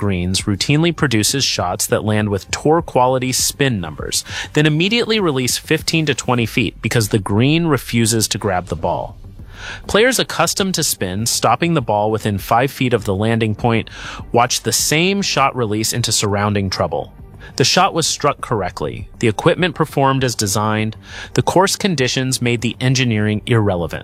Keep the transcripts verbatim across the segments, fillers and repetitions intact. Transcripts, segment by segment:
Greens routinely produces shots that land with tour-quality spin numbers, then immediately release fifteen to twenty feet because the green refuses to grab the ball. Players accustomed to spin, stopping the ball within five feet of the landing point, watch the same shot release into surrounding trouble. The shot was struck correctly, the equipment performed as designed, the course conditions made the engineering irrelevant.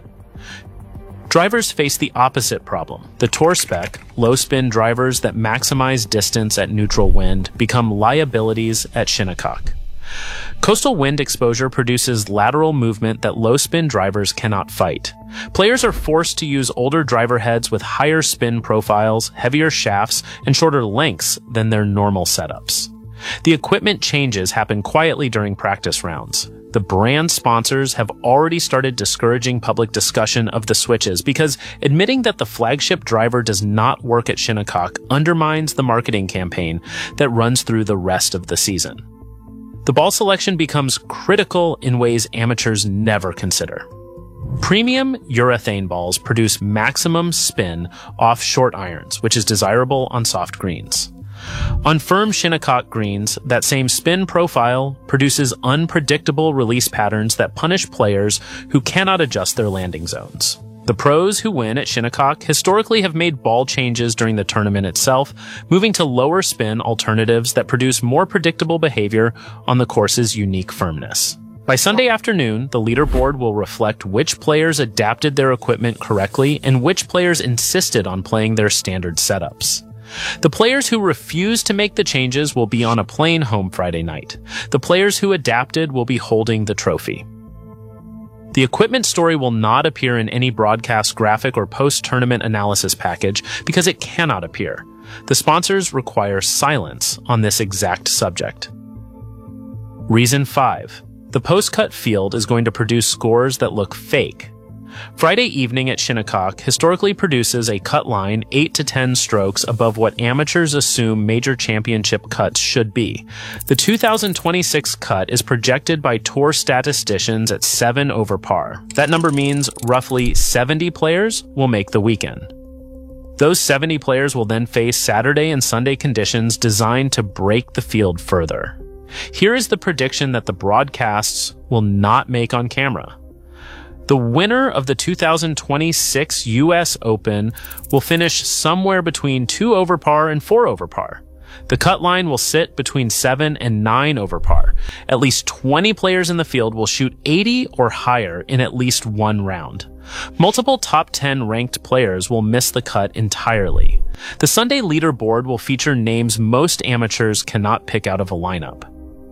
Drivers face the opposite problem. The tour spec, low-spin drivers that maximize distance at neutral wind, become liabilities at Shinnecock. Coastal wind exposure produces lateral movement that low-spin drivers cannot fight. Players are forced to use older driver heads with higher spin profiles, heavier shafts, and shorter lengths than their normal setups. The equipment changes happen quietly during practice rounds. The brand sponsors have already started discouraging public discussion of the switches because admitting that the flagship driver does not work at Shinnecock undermines the marketing campaign that runs through the rest of the season. The ball selection becomes critical in ways amateurs never consider. Premium urethane balls produce maximum spin off short irons, which is desirable on soft greens. On firm Shinnecock greens, that same spin profile produces unpredictable release patterns that punish players who cannot adjust their landing zones. The pros who win at Shinnecock historically have made ball changes during the tournament itself, moving to lower spin alternatives that produce more predictable behavior on the course's unique firmness. By Sunday afternoon, the leaderboard will reflect which players adapted their equipment correctly and which players insisted on playing their standard setups. The players who refused to make the changes will be on a plane home Friday night. The players who adapted will be holding the trophy. The equipment story will not appear in any broadcast graphic or post-tournament analysis package because it cannot appear. The sponsors require silence on this exact subject. Reason five. The post-cut field is going to produce scores that look fake. Friday evening at Shinnecock historically produces a cut line eight to ten strokes above what amateurs assume major championship cuts should be. The two thousand twenty-six cut is projected by tour statisticians at seven over par. That number means roughly seventy players will make the weekend. Those seventy players will then face Saturday and Sunday conditions designed to break the field further. Here is the prediction that the broadcasts will not make on camera. The winner of the two thousand twenty-six U S Open will finish somewhere between two over par and four over par. The cut line will sit between seven and nine over par. At least twenty players in the field will shoot eighty or higher in at least one round. Multiple top ten ranked players will miss the cut entirely. The Sunday leaderboard will feature names most amateurs cannot pick out of a lineup.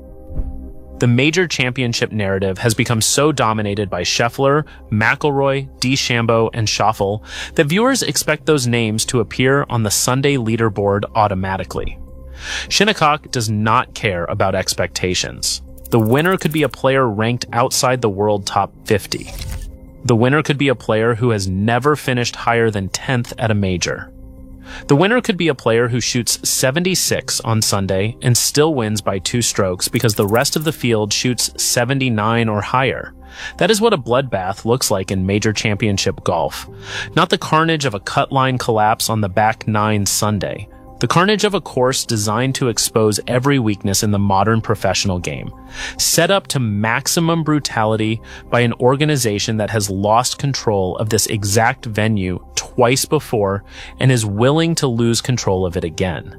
The major championship narrative has become so dominated by Scheffler, McIlroy, DeChambeau, and Schauffele that viewers expect those names to appear on the Sunday leaderboard automatically. Shinnecock does not care about expectations. The winner could be a player ranked outside the world top fifty. The winner could be a player who has never finished higher than tenth at a major. The winner could be a player who shoots seventy-six on Sunday and still wins by two strokes because the rest of the field shoots seventy-nine or higher. That is what a bloodbath looks like in major championship golf. Not the carnage of a cut line collapse on the back nine Sunday. The carnage of a course designed to expose every weakness in the modern professional game, set up to maximum brutality by an organization that has lost control of this exact venue twice before and is willing to lose control of it again.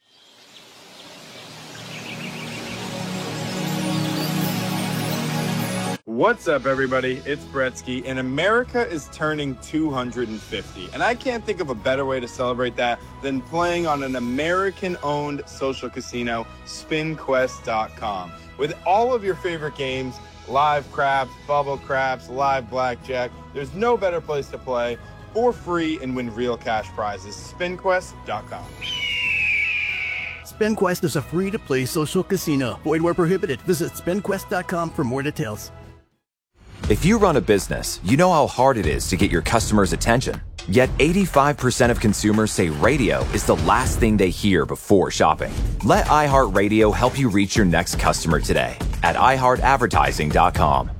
What's up, everybody? It's Bretsky, and America is turning two hundred fifty. And I can't think of a better way to celebrate that than playing on an American-owned social casino, spin quest dot com. With all of your favorite games, live craps, bubble craps, live blackjack, there's no better place to play for free and win real cash prizes. spin quest dot com. SpinQuest is a free-to-play social casino. Void where prohibited. Visit spin quest dot com for more details. If you run a business, you know how hard it is to get your customers' attention. Yet eighty-five percent of consumers say radio is the last thing they hear before shopping. Let iHeartRadio help you reach your next customer today at i heart advertising dot com.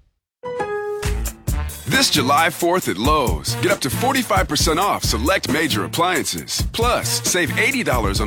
This July fourth at Lowe's, get up to forty-five percent off select major appliances. Plus, save eighty dollars on